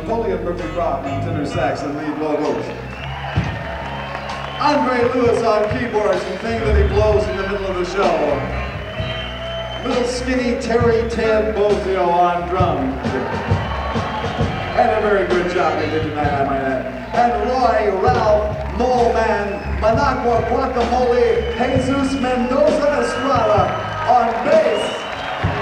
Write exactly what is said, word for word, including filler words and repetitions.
Napoleon Murphy Brock on tenor sax and lead vocals. Andre Lewis on keyboards and thing that he blows in the middle of the show. Little skinny Terry Ted Bozio on drums. And a very good job they did tonight, I might add. And Roy, Ralph, Mole Man, Managua Guacamole, Jesus Mendoza Estrada on bass.